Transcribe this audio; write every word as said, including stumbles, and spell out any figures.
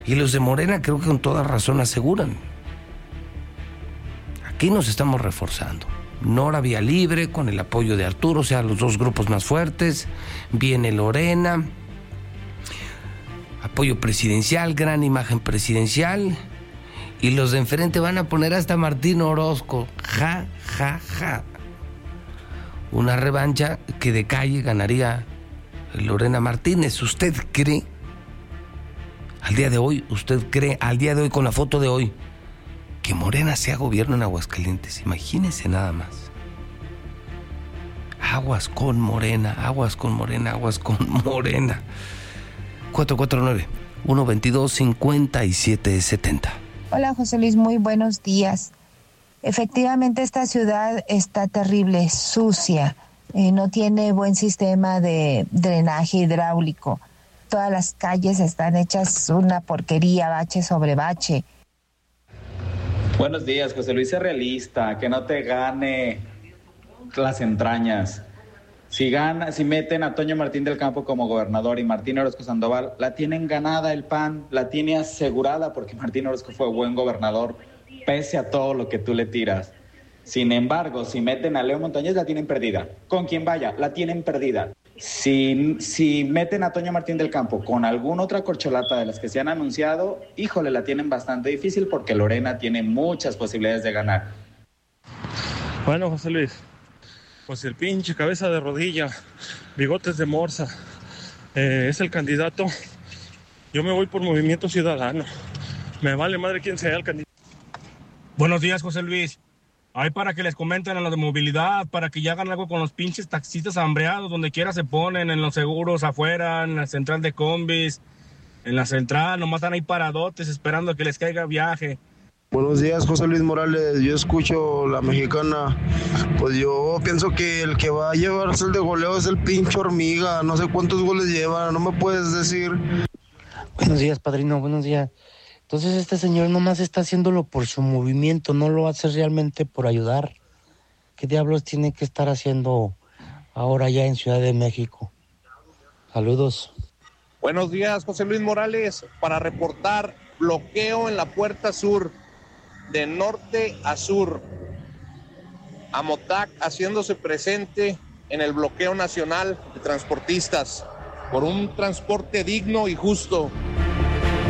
Y los de Morena creo que con toda razón aseguran. Aquí nos estamos reforzando. Nora vía libre con el apoyo de Arturo, o sea, los dos grupos más fuertes. Viene Lorena. Apoyo presidencial, gran imagen presidencial. Y los de enfrente van a poner hasta Martín Orozco. Ja, ja, ja. Una revancha que de calle ganaría Lorena Martínez. ¿Usted cree? Al día de hoy, ¿usted cree, al día de hoy, con la foto de hoy, que Morena sea gobierno en Aguascalientes? Imagínense nada más. Aguas con Morena, aguas con Morena, aguas con Morena. cuatro cuatro nueve, uno dos dos, cinco siete siete cero. Hola José Luis, muy buenos días. Efectivamente esta ciudad está terrible, sucia, eh, no tiene buen sistema de drenaje hidráulico. Todas las calles están hechas una porquería, bache sobre bache. Buenos días, José Luis, sé realista, que no te gane las entrañas. Si gana, si meten a Toño Martín del Campo como gobernador y Martín Orozco Sandoval, la tienen ganada el P A N, la tiene asegurada porque Martín Orozco fue buen gobernador, pese a todo lo que tú le tiras. Sin embargo, si meten a Leo Montañez, la tienen perdida. Con quien vaya, la tienen perdida. Si, si meten a Toño Martín del Campo con alguna otra corcholata de las que se han anunciado, híjole, la tienen bastante difícil porque Lorena tiene muchas posibilidades de ganar. Bueno, José Luis, pues el pinche cabeza de rodilla, bigotes de morsa, eh, es el candidato. Yo me voy por Movimiento Ciudadano. Me vale madre quién sea el candidato. Buenos días, José Luis. Hay para que les comenten a los de movilidad, para que ya hagan algo con los pinches taxistas hambreados, donde quiera se ponen, en los seguros afuera, en la central de combis, en la central, nomás están ahí paradotes esperando a que les caiga viaje. Buenos días, José Luis Morales. Yo escucho La Mexicana. Pues yo pienso que el que va a llevarse el de goleo es el pinche Hormiga. No sé cuántos goles lleva, no me puedes decir. Buenos días, padrino, buenos días. Entonces este señor nomás está haciéndolo por su movimiento, no lo hace realmente por ayudar. ¿Qué diablos tiene que estar haciendo ahora ya en Ciudad de México? Saludos. Buenos días, José Luis Morales, para reportar bloqueo en la puerta sur, de norte a sur. Amotac haciéndose presente en el bloqueo nacional de transportistas por un transporte digno y justo.